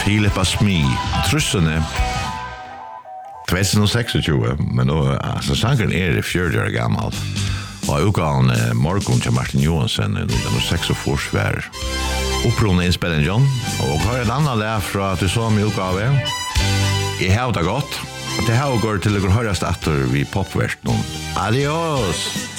Philippa Smee. Trussene 2026, men då alltså sangen är 40 år gammal. Och utgåvan Morgon till Martin Johansson 1946 svär. Upprona inspelningen och har en annan lär från att du så mig utgåvan. I har det gott. Det här går till att höras efter vid popversionen. Adios!